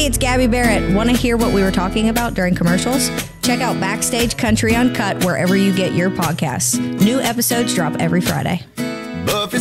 Hey, it's Gabby Barrett. Want to hear what we were talking about during commercials? Check out Backstage Country Uncut wherever you get your podcasts. New episodes drop every Friday. Buffy